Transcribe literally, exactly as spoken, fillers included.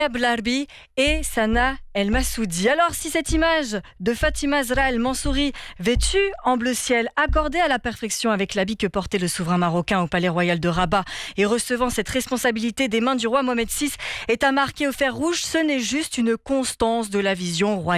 Blarbi et Sana El Massoudi. Alors, si cette image de Fatima Zahra El Mansouri, vêtue en bleu ciel, accordée à la perfection avec l'habit que portait le souverain marocain au palais royal de Rabat et recevant cette responsabilité des mains du roi Mohamed six, est à marquer au fer rouge, ce n'est juste une constance de la vision royale.